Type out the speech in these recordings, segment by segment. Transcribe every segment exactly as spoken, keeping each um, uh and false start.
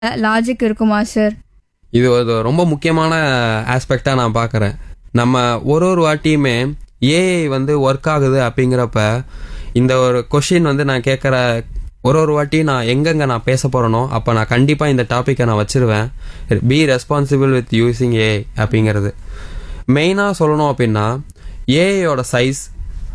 Logic இருக்குமா sir? இது ஒரு ரொம்ப முக்கியமான ஆஸ்பெக்டாக நான் பார்க்குறேன். நம்ம ஒரு ஒரு வாட்டியுமே ஏஐ வந்து ஒர்க் ஆகுது அப்படிங்கிறப்ப இந்த ஒரு கொஷின் வந்து நான் கேட்குற ஒரு ஒரு வாட்டி நான் எங்கெங்கே நான் பேச போகிறேனோ அப்போ நான் கண்டிப்பாக இந்த டாப்பிக்கை நான் வச்சிருவேன். Be responsible with using AI அப்படிங்கிறது. மெயினாக சொல்லணும் அப்படின்னா ஏஐயோட size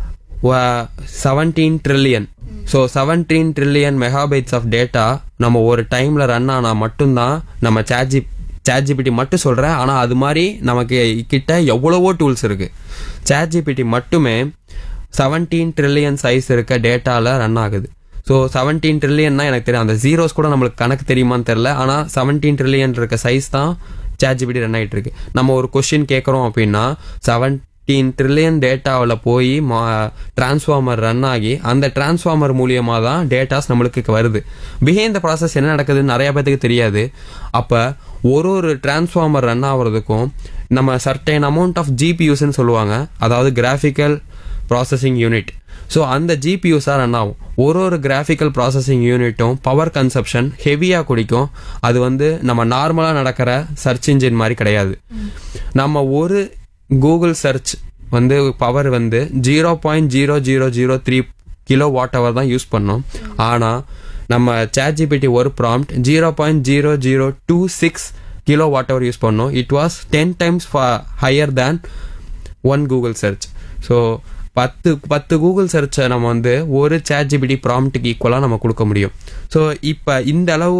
seventeen trillion. So seventeen trillion megabytes of data நம்ம ஒரு டைமில் ரன் ஆனால் மட்டும்தான் நம்ம சாட்ஜி சாட்ஜிபிடி மட்டும் சொல்கிறேன். ஆனால் அது மாதிரி நமக்கு கிட்ட எவ்வளவோ டூல்ஸ் இருக்குது. சாட்ஜிபிடி மட்டுமே செவன்டீன் ட்ரில்லியன் சைஸ் இருக்க டேட்டாவில் ரன் ஆகுது. ஸோ செவன்டீன் ட்ரில்லியன்னா எனக்கு தெரியும், அந்த ஜீரோஸ் கூட நம்மளுக்கு கணக்கு தெரியுமான்னு தெரில. ஆனால் செவன்டீன் ட்ரில்லியன் இருக்க சைஸ் தான் சாட்ஜிபிடி ரன் ஆகிட்டு இருக்கு. நம்ம ஒரு கொஸ்டின் கேட்குறோம் அப்படின்னா செவன்டீன் ட்ரில்லியன் டேட்டாவில் போய் மா டிரான்ஸ்ஃபார்மர் ரன் ஆகி அந்த டிரான்ஸ்ஃபார்மர் மூலியமாக தான் டேட்டாஸ் நம்மளுக்கு வருது. பிஹைண்ட் த ப்ராசஸ் என்ன நடக்குதுன்னு நிறையா பேத்துக்கு தெரியாது. அப்போ ஒரு ஒரு டிரான்ஸ்ஃபார்மர் ரன் ஆகிறதுக்கும் நம்ம சர்டைன் அமௌண்ட் ஆஃப் ஜிபியூஸ்ன்னு சொல்லுவாங்க, அதாவது கிராஃபிக்கல் ப்ராசஸிங் யூனிட். ஸோ அந்த ஜிபியூஸாக ரன் ஆகும். ஒரு ஒரு கிராஃபிக்கல் ப்ராசஸிங் யூனிட்டும் பவர் கன்சப்ஷன் ஹெவியாக குடிக்கும். அது வந்து நம்ம நார்மலாக நடக்கிற சர்ச் இன்ஜின் மாதிரி கிடையாது. நம்ம ஒரு கூகுள் சர்ச் வந்து பவர் வந்து zero point zero zero zero three kilo watt hour தான் யூஸ் பண்ணோம். ஆனால் நம்ம சாட்ஜிபிடி ஒரு prompt zero point zero zero two six kilo watt hour use பண்ணோம். It was ten times higher than one Google search. So பத்து பத்து Google சர்ச்சை நம்ம வந்து ஒரு சாட்ஜிபிடி ப்ராம்ப்ட்டுக்கு ஈக்குவலாக நம்ம கொடுக்க முடியும். ஸோ இப்போ இந்த அளவு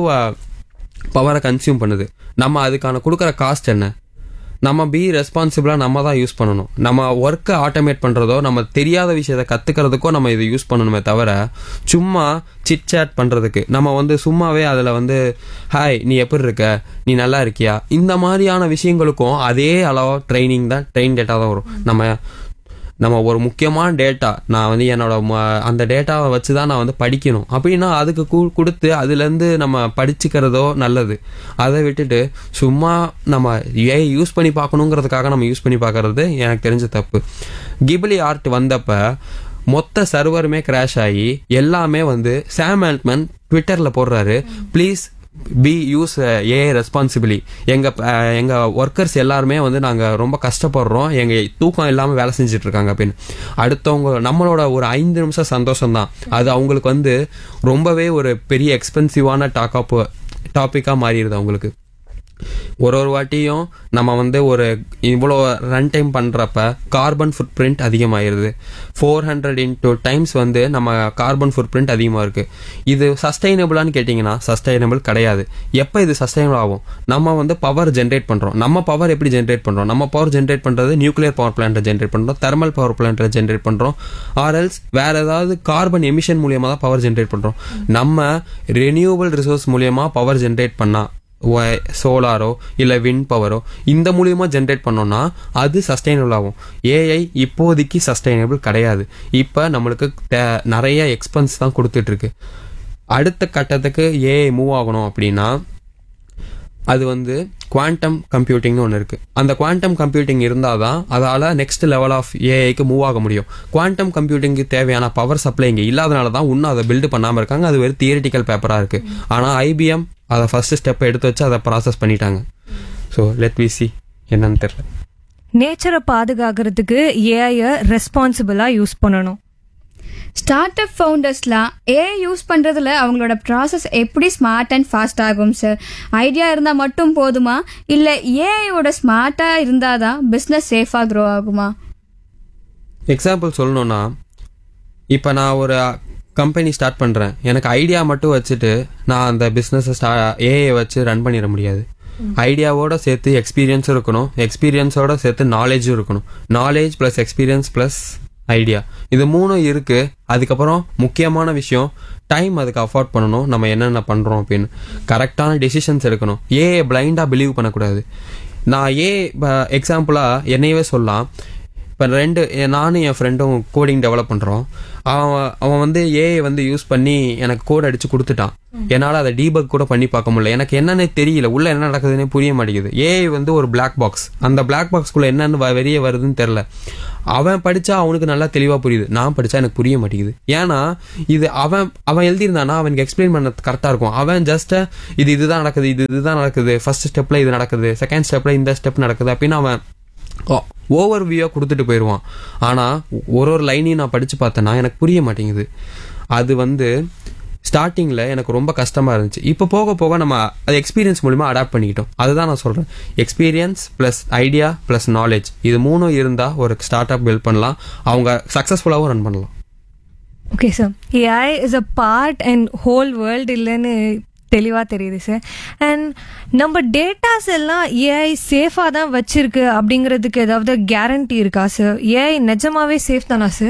பவரை கன்சியூம் பண்ணுது. நம்ம அதுக்கான கொடுக்குற காஸ்ட் என்ன? நம்ம பி ரெஸ்பான்சிபிளாக நம்ம தான் யூஸ் பண்ணணும். நம்ம ஒர்க்கை ஆட்டோமேட் பண்ணுறதோ நம்ம தெரியாத விஷயத்தை கற்றுக்கிறதுக்கோ நம்ம இதை யூஸ் பண்ணணுமே தவிர சும்மா சிட் சேட் பண்ணுறதுக்கு நம்ம வந்து சும்மாவே அதில் வந்து ஹாய் நீ எப்படி இருக்க, நீ நல்லா இருக்கியா, இந்த மாதிரியான விஷயங்களுக்கும் அதே அளவாக ட்ரைனிங் தான், ட்ரெயின் டேட்டா தான் வரும். நம்ம நம்ம ஒரு முக்கியமான டேட்டா நான் வந்து என்னோட அந்த டேட்டாவை வச்சு தான் நான் வந்து படிக்கணும் அப்படின்னா அதுக்கு கு கொடுத்து அதுலேருந்து நம்ம படிச்சுக்கிறதோ நல்லது. அதை விட்டுட்டு சும்மா நம்ம ஏ யூஸ் பண்ணி பார்க்கணுங்கிறதுக்காக நம்ம யூஸ் பண்ணி பார்க்கறது எனக்கு தெரிஞ்ச தப்பு. கிபிலி ஆர்ட் வந்தப்போ மொத்த சர்வருமே கிராஷ் ஆகி எல்லாமே வந்து சாம் ஆல்ட்மன் ட்விட்டரில் போடுறாரு, please be use AI responsibly. எங்கள் எங்கள் ஒர்க்கர்ஸ் எல்லாருமே வந்து நாங்கள் ரொம்ப கஷ்டப்படுறோம், எங்கள் தூக்கம் இல்லாமல் வேலை செஞ்சுட்டு இருக்காங்க அப்படின்னு. அடுத்தவங்க நம்மளோட ஒரு ஐந்து நிமிஷம் சந்தோஷம்தான் அது அவங்களுக்கு வந்து ரொம்பவே ஒரு பெரிய எக்ஸ்பென்சிவான டாக்கப் டாப்பிக்காக மாறிடுது அவங்களுக்கு. ஒரு ஒரு வாட்டியும் நம்ம வந்து ஒரு இவ்வளோ ரன் டைம் பண்ணுறப்ப carbon food print அதிகமாகிடுது. Four hundred into times வந்து நம்ம கார்பன் ஃபுட் பிரிண்ட் அதிகமாக இருக்குது. இது சஸ்டைனபிளான்னு கேட்டிங்கன்னா சஸ்டைனபிள் கிடையாது. எப்போ இது சஸ்டைனபிள் ஆகும்? நம்ம வந்து பவர் ஜென்ரேட் பண்ணுறோம். நம்ம பவர் எப்படி ஜென்ரேட் பண்ணுறோம்? நம்ம பவர் ஜென்ரேட் பண்ணுறது நியூக்ளியர் பவர் பிளான்ட்டை ஜென்ரேட் பண்ணுறோம், தெர்மல் பவர் பிளான்ட்டை ஜென்ரேட் பண்ணுறோம், ஆர்எல்ஸ் வேறு ஏதாவது கார்பன் எமிஷன் மூலியமாக தான் பவர் ஜென்ரேட் பண்ணுறோம். நம்ம ரெனியூவபிள் ரிசோர்ஸ் மூலியமாக பவர் ஜென்ரேட் பண்ணால் சோலாரோ இல்லை விண்ட் பவரோ இந்த மூலியமா ஜென்ரேட் பண்ணோம்னா அது சஸ்டைனபிள் ஆகும். ஏஐ இப்போதைக்கு சஸ்டைனபிள் கிடையாது. இப்போ நம்மளுக்கு நிறைய எக்ஸ்பென்ஸ் தான் கொடுத்துட்டு இருக்கு. அடுத்த கட்டத்துக்கு ஏஐ மூவ் ஆகணும் அப்படின்னா அது வந்து குவாண்டம் கம்ப்யூட்டிங்னு ஒன்று இருக்குது. அந்த குவாண்டம் கம்ப்யூட்டிங் இருந்தால் தான் அதால் நெக்ஸ்ட் லெவல் ஆஃப் ஏஐக்கு மூவ் ஆக முடியும். குவாண்டம் கம்ப்யூட்டிங்க்கு தேவையான பவர் சப்ளை இங்கே இல்லாதனால தான் இன்னும் அதை பில்டு பண்ணாமல் இருக்காங்க. அது வெறும் தியரிட்டிக்கல் பேப்பராக இருக்குது. ஆனால் ஐபிஎம் அதை ஃபர்ஸ்ட் ஸ்டெப்பை எடுத்து வச்சு அதை ப்ராசஸ் பண்ணிட்டாங்க. ஸோ லெட் வி சி என்னன்னு தெரியல. நேச்சரை பாதுகாக்கிறதுக்கு ஏஐயை ரெஸ்பான்சிபிளாக யூஸ் பண்ணணும். ஸ்டார்ட் அப் ஃபவுண்டர்ஸ்லாம் ஏஐ யூஸ் பண்ணுறதுல அவங்களோட ப்ராசஸ் எப்படி ஸ்மார்ட் அண்ட் ஃபாஸ்ட் ஆகும் சார்? ஐடியா இருந்தால் மட்டும் போதுமா, இல்லை ஏஐயோட ஸ்மார்ட்டாக இருந்தால் தான் பிஸ்னஸ் சேஃபாக க்ரோ ஆகுமா? எக்ஸாம்பிள் சொல்லணும்னா இப்போ நான் ஒரு கம்பெனி ஸ்டார்ட் பண்ணுறேன், எனக்கு ஐடியா மட்டும் வச்சுட்டு நான் அந்த பிஸ்னஸை ஸ்டா ஏஐ வச்சு ரன் பண்ணிட முடியாது. ஐடியாவோட சேர்த்து எக்ஸ்பீரியன்ஸும் இருக்கணும், எக்ஸ்பீரியன்ஸோட சேர்த்து நாலேஜும் இருக்கணும். Knowledge plus experience plus idea, இது மூணும் இருக்குது. அதுக்கப்புறம் முக்கியமான விஷயம் டைம் அதுக்கு அஃபோர்ட் பண்ணணும். நம்ம என்னென்ன பண்ணுறோம் அப்படின்னு கரெக்டான டெசிஷன்ஸ் எடுக்கணும். ஏஐ பிளைண்டாக பிலீவ் பண்ணக்கூடாது. நான் ஏ எக்ஸாம்பிளாக என்னையவே சொல்லலாம். இப்போ ரெண்டு எ- நானும் என் ஃப்ரெண்டும் கோடிங் டெவலப் பண்ணுறோம். அவன் அவன் வந்து ஏஐ வந்து யூஸ் பண்ணி எனக்கு கோட் அடிச்சு கொடுத்துட்டான். என்னால் அதை டீபக் கூட பண்ணி பார்க்க முடியல. எனக்கு என்னன்னே தெரியல, உள்ள என்ன நடக்குதுன்னே புரிய மாட்டேங்குது. ஏஐ வந்து ஒரு பிளாக் பாக்ஸ். அந்த பிளாக் பாக்ஸ்குள்ள என்னன்னு வ- வெளியே வருதுன்னு தெரில. அவன் படிச்சா அவனுக்கு நல்லா தெளிவாக புரியுது, நான் படிச்சா எனக்கு புரிய மாட்டேங்குது. ஏன்னா இது அவன் அவன் எழுதியிருந்தானா அவனுக்கு எக்ஸ்பிளைன் பண்ண கரெக்டாக இருக்கும். அவன் ஜஸ்ட் இது இதுதான் நடக்குது, இது இதுதான் நடக்குது, ஃபர்ஸ்ட் ஸ்டெப்ல இது நடக்குது, செகண்ட் ஸ்டெப்ல இந்த ஸ்டெப் நடக்குது அப்படின்னு அவன் ஓவர் வியூவாக கொடுத்துட்டு போயிடுவான். ஆனால் ஒரு ஒரு லைனையும் நான் படித்து பார்த்தேன்னா எனக்கு புரிய மாட்டேங்குது. அது வந்து ஸ்டார்டிங்கில் எனக்கு ரொம்ப கஷ்டமாக இருந்துச்சு. இப்போ போக போக நம்ம அது எக்ஸ்பீரியன்ஸ் மூலிமா அடாப்ட் பண்ணிக்கிட்டோம். அதுதான் நான் சொல்கிறேன், experience plus idea plus knowledge, இது மூணும் இருந்தால் ஒரு ஸ்டார்ட் அப் பில்ட் பண்ணலாம், அவங்க சக்ஸஸ்ஃபுல்லாகவும் ரன் பண்ணலாம். Okay sir, AI is a part and whole world இல்லைன்னு தெளிவாக தெரியுது சார். அண்ட் நம்ம டேட்டாஸ் எல்லாம் ஏஐ சேஃபாக தான் வச்சிருக்கு அப்படிங்கிறதுக்கு ஏதாவது கேரண்டி இருக்கா சார்? ஏஐ நிஜமாவே சேஃப் தானா sir?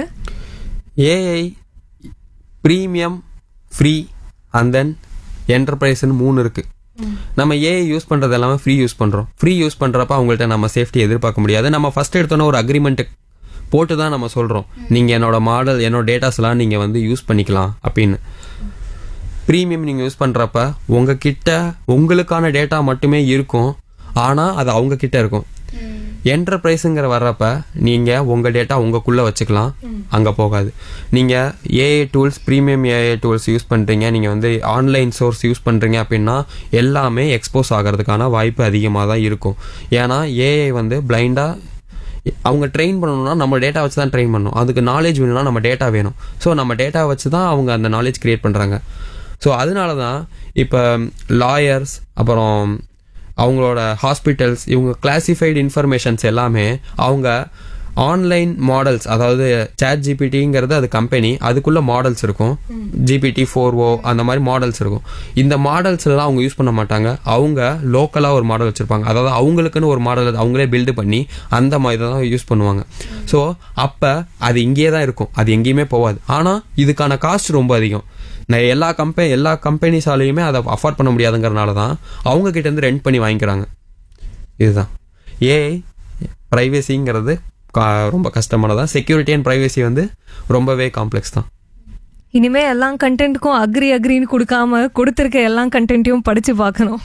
AI premium, free and then என்டர்பிரைஸ்னு மூணு இருக்கு. நம்ம ஏஐ யூஸ் பண்றது எல்லாமே ஃப்ரீ யூஸ் பண்றோம். ஃப்ரீ யூஸ் பண்றப்ப அவங்கள்ட்ட நம்ம சேஃப்டி எதிர்பார்க்க முடியாது. நம்ம ஃபர்ஸ்ட் எடுத்தோன்னா ஒரு அக்ரிமெண்ட் போட்டு தான் நம்ம சொல்றோம், நீங்க என்னோட மாடல் என்னோட டேட்டாஸ்லாம் நீங்க வந்து யூஸ் பண்ணிக்கலாம் அப்படின்னு. ப்ரீமியம் நீங்க யூஸ் பண்றப்ப உங்ககிட்ட உங்களுக்கான டேட்டா மட்டுமே இருக்கும், ஆனா அது அவங்க கிட்ட இருக்கும். என்டர்பிரைஸுங்கிற வர்றப்ப நீங்க உங்க டேட்டா உங்களுக்குள்ள வச்சுக்கலாம், அங்க போகாது. நீங்க AI tools, premium AI tools use பண்றீங்க, நீங்க வந்து ஆன்லைன் சோர்ஸ் யூஸ் பண்றீங்க அப்படின்னா எல்லாமே எக்ஸ்போஸ் ஆகிறதுக்கான வாய்ப்பு அதிகமாக தான் இருக்கும். ஏன்னா ஏஐ வந்து பிளைண்டா அவங்க ட்ரெயின் பண்ணணும்னா நம்ம டேட்டா வச்சு தான் ட்ரெயின் பண்ணணும். அதுக்கு நாலேஜ் வேணும்னா நம்ம டேட்டா வேணும். ஸோ நம்ம டேட்டா வச்சு தான் அவங்க அந்த நாலேஜ் கிரியேட் பண்றாங்க. ஸோ அதனால தான் இப்போ லாயர்ஸ், அப்புறம் அவங்களோட ஹாஸ்பிட்டல்ஸ், இவங்க கிளாசிஃபைடு இன்ஃபர்மேஷன்ஸ் எல்லாமே அவங்க ஆன்லைன் மாடல்ஸ், அதாவது சாட் ஜிபிடிங்கிறது அது கம்பெனி, அதுக்குள்ள மாடல்ஸ் இருக்கும், ஜிபிடி ஃபோர் ஓ அந்த மாதிரி மாடல்ஸ் இருக்கும். இந்த மாடல்ஸ் எல்லாம் அவங்க யூஸ் பண்ண மாட்டாங்க, அவங்க லோக்கலாக ஒரு மாடல் வச்சிருப்பாங்க. அதாவது அவங்களுக்குன்னு ஒரு மாடல் அவங்களே பில்டு பண்ணி அந்த மாதிரி தான் யூஸ் பண்ணுவாங்க. ஸோ அப்போ அது இங்கேயே தான் இருக்கும், அது எங்கேயுமே போகாது. ஆனால் இதுக்கான காஸ்ட் ரொம்ப அதிகம். நான் எல்லா கம்பெனி எல்லா கம்பெனிஸாலையுமே அதை அஃபோர்ட் பண்ண முடியாதுங்கிறனால தான் அவங்க கிட்ட இருந்து ரெண்ட் பண்ணி வாங்கிக்கிறாங்க. இதுதான் ஏஐ ப்ரைவேசிங்கிறது ரொம்ப கஷ்டமானதான். செக்யூரிட்டி அண்ட் ப்ரைவேசி வந்து ரொம்பவே காம்ப்ளெக்ஸ் தான். இனிமே எல்லா கண்டென்ட்டுக்கும் அக்ரி அக்ரின்னு கொடுக்காம கொடுத்துருக்க எல்லா கண்டென்ட்டையும் படிச்சு பார்க்கணும்.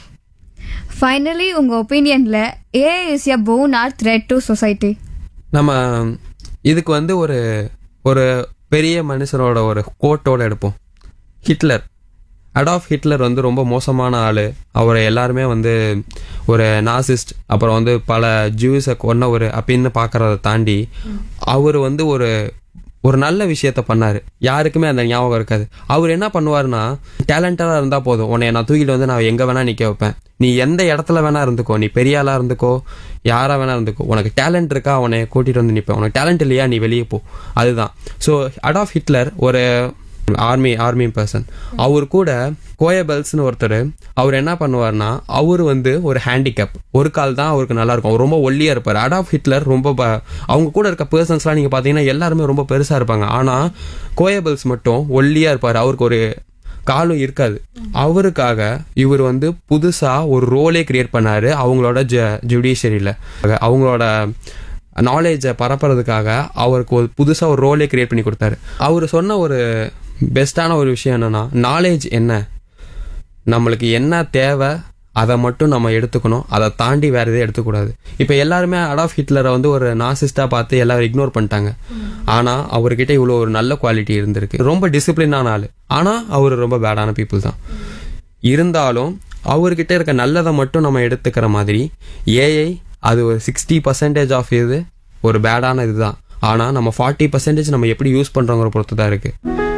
ஃபைனலி உங்க ஒப்பீனியன்ல AI is a phone R thread to society? நம்ம இதுக்கு வந்து ஒரு ஒரு பெரிய மனுஷனோட ஒரு கோட்டோட எடுப்போம். ஹிட்லர், அடால்ஃப் ஹிட்லர் வந்து ரொம்ப மோசமான ஆள். அவரை எல்லாருமே வந்து ஒரு நாசிஸ்ட், அப்புறம் வந்து பல ஜூஸை கொன்னவர் அப்படின்னு பார்க்கறத தாண்டி அவர் வந்து ஒரு ஒரு நல்ல விஷயத்த பண்ணாரு. யாருக்குமே அந்த ஞாபகம் இருக்காது. அவர் என்ன பண்ணுவாருன்னா, டேலண்டடாக இருந்தால் போதும், உன்னை நான் தூக்கிட்டு வந்து நான் எங்கே வேணா நிற்க வைப்பேன், நீ எந்த இடத்துல வேணா இருந்துக்கோ, நீ பெரிய ஆளாக இருந்துக்கோ, யாராக வேணா இருந்துக்கோ, உனக்கு டேலண்ட் இருக்கா அவனை கூட்டிகிட்டு வந்து நிற்பேன், உனக்கு டேலண்ட் இல்லையா நீ வெளியே போ. அதுதான். ஸோ அடால்ஃப் ஹிட்லர் ஒரு ஆர்மி ஆர்மி பர்சன். அவர் கூட கோயபெல்ஸ்னு ஒருத்தர், அவர் என்ன பண்ணுவார்னா, அவர் வந்து ஒரு ஹேண்டிகேப், ஒரு கால் தான் அவருக்கு நல்லா இருக்கும், அவர் ரொம்ப ஒல்லியா இருப்பார். அடால்ஃப் ஹிட்லர் ரொம்ப அவங்க கூட இருக்க பர்சன்ஸ்லாம் நீங்க பாத்தீங்கன்னா எல்லாருமே ரொம்ப பெருசா இருப்பாங்க. ஆனா கோயபெல்ஸ் மட்டும் ஒல்லியா இருப்பார், அவருக்கு ஒரு காலும் இருக்காது. அவருக்காக இவர் வந்து புதுசா ஒரு ரோலே கிரியேட் பண்ணாரு அவங்களோட ஜுடிஷியரியில. அவங்களோட நாலேஜை பரப்புறதுக்காக அவருக்கு ஒரு புதுசா ஒரு ரோலே கிரியேட் பண்ணி கொடுத்தாரு. அவர் சொன்ன ஒரு பெஸ்டான ஒரு விஷயம் என்னன்னா, நாலேஜ் என்ன, நம்மளுக்கு என்ன தேவை அதை மட்டும் நம்ம எடுத்துக்கணும், அதை தாண்டி வேற எதையும் எடுத்துக்கூடாது. இப்போ எல்லாருமே அடால்ஃப் ஹிட்லரை வந்து ஒரு நாசிஸ்டா பார்த்து எல்லாரும் இக்னோர் பண்ணிட்டாங்க. ஆனா அவர்கிட்ட இவ்வளோ ஒரு நல்ல குவாலிட்டி இருந்திருக்கு. ரொம்ப டிசிப்ளினான ஆளு, ஆனா அவர் ரொம்ப பேடான பீப்புள் தான். இருந்தாலும் அவர்கிட்ட இருக்க நல்லதை மட்டும் நம்ம எடுத்துக்கிற மாதிரி ஏஐ அது ஒரு சிக்ஸ்டி பர்சன்டேஜ் ஆஃப் இது ஒரு பேடான இதுதான். ஆனா நம்ம ஃபார்ட்டி பர்சன்டேஜ் நம்ம எப்படி யூஸ் பண்றோங்கிற பொறுத்து தான் இருக்கு.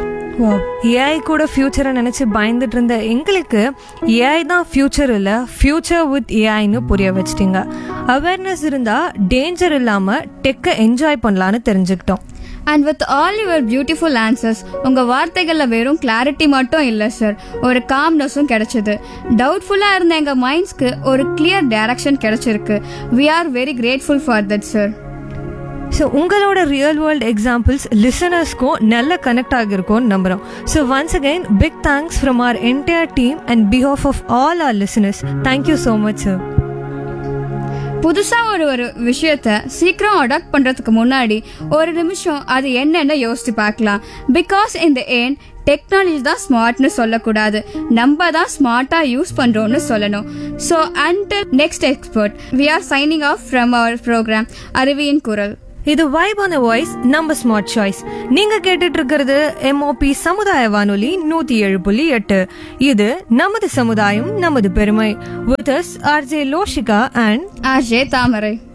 ஏஐ கூட ஃபியூச்சரை நினைச்சு பயந்துட்டு இருந்த எங்களுக்கு ஏஐ தான் ஃபியூச்சர் இல்ல, ஃபியூச்சர் வித் ஏஐன்னு புரிய வச்சிட்டீங்க. அவேர்னஸ் இருந்தா டேஞ்சர் இல்லாம டெக்கை என்ஜாய் பண்ணலான்னு தெரிஞ்சுக்கிட்டோம். And with all your beautiful answers, உங்க வார்த்தைகள்ல வெறும் கிளாரிட்டி மட்டும் இல்ல சார், ஒரு காம்னஸும் கிடைச்சது. டவுட்ஃபுல்லா இருந்த எங்க மைண்ட்ஸ்க்கு ஒரு கிளியர் டைரக்ஷன் கிடைச்சிருக்கு. We are very grateful for that sir. So உங்களோட ரியல் வேர்ல்ட் எக்ஸாம்பிள்ஸ் லிசனர்ஸ்க்கும் நல்ல கனெக்ட் ஆகிருக்கும்னு நம்புகிறோம். So once again big thanks from our entire team and behalf of all R listeners. Thank you so much sir. புதுசா ஒரு ஒரு விஷயத்த சீக்கிரம் adapt பண்றதுக்கு முன்னாடி ஒரு நிமிஷம் அது என்னன்னு யோசிச்சு பார்க்கலாம். பிகாஸ் இந்த ஏன் டெக்னாலஜி தான் ஸ்மார்ட்னு சொல்லக்கூடாது, நம்ம தான் ஸ்மார்ட்டா யூஸ் பண்றோம்னு சொல்லணும். So until next expert, we are signing off from our program அறிவியின் குரல். இது வைப் ஆன் த வாய்ஸ், நம்ம ஸ்மார்ட் சாய்ஸ். நீங்க கேட்டுட்டு இருக்கிறது எம்ஓபி சமுதாய வானொலி நூத்தி ஏழு புள்ளி எட்டு. இது நமது சமுதாயம் நமது பெருமை. With us RJ Loshika and RJ Thamarai.